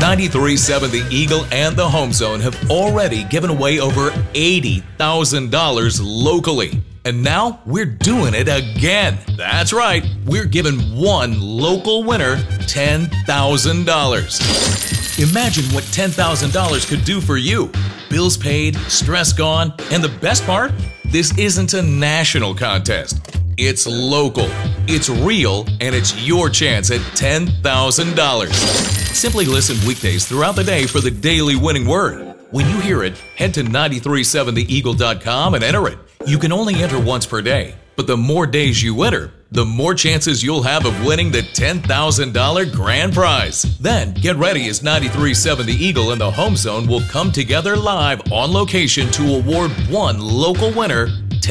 93.7 The Eagle and the Home Zone have already given away over $80,000 locally. And now we're doing it again. That's right. We're giving one local winner $10,000. Imagine what $10,000 could do for you. Bills paid, stress gone, and the best part? This isn't a national contest. It's local, it's real, and it's your chance at $10,000. Simply listen weekdays throughout the day for the daily winning word. When you hear it, head to 937theeagle.com and enter it. You can only enter once per day, but the more days you enter, the more chances you'll have of winning the $10,000 grand prize. Then get ready as 93.7 The Eagle and the Home Zone will come together live on location to award one local winner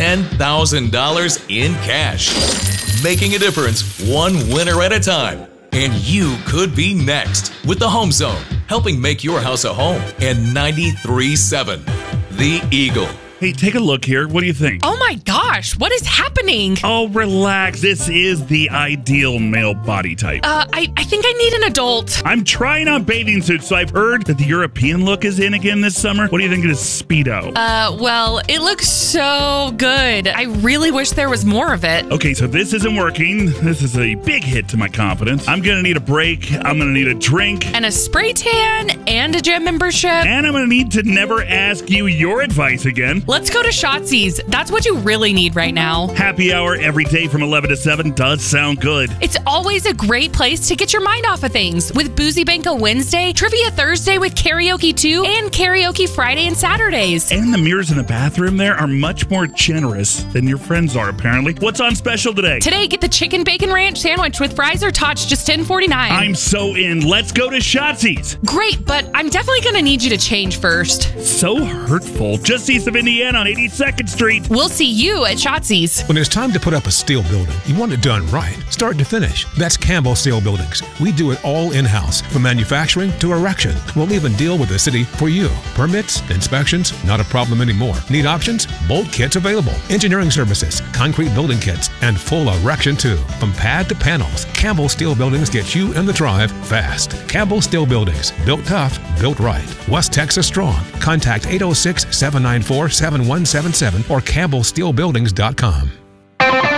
$10,000 in cash. Making a difference one winner at a time. And you could be next with the Home Zone, helping make your house a home. And 93.7 The Eagle. Hey, take a look here. What do you think? Oh my gosh, what is happening? Oh, relax. This is the ideal male body type. I think I need an adult. I'm trying on bathing suits, so I've heard that the European look is in again this summer. What do you think of this Speedo? Well, it looks so good. I really wish there was more of it. Okay, so this isn't working. This is a big hit to my confidence. I'm going to need a break. I'm going to need a drink. And a spray tan and a gym membership. And I'm going to need to never ask you your advice again. Let's go to Shotzi's. That's what you really need right now. Happy hour every day from 11 to 7 does sound good. It's always a great place to get your mind off of things with Boozy Banco Wednesday, Trivia Thursday with Karaoke 2, and Karaoke Friday and Saturdays. And the mirrors in the bathroom there are much more generous than your friends are, apparently. What's on special today? Today, get the chicken bacon ranch sandwich with fries or tots, just $10.49. I'm so in. Let's go to Shotzi's. Great, but I'm definitely going to need you to change first. So hurtful. Just east of Indiana on 82nd Street. We'll see you at Shotzi's. When it's time to put up a steel building, you want it done right, start to finish. That's Campbell Steel Buildings. We do it all in-house, from manufacturing to erection. We'll even deal with the city for you. Permits, inspections, not a problem anymore. Need options? Bolt kits available. Engineering services, concrete building kits, and full erection too. From pad to panels, Campbell Steel Buildings gets you in the drive fast. Campbell Steel Buildings. Built tough, built right. West Texas strong. Contact 806-794-7177 or CampbellSteelBuildings.com.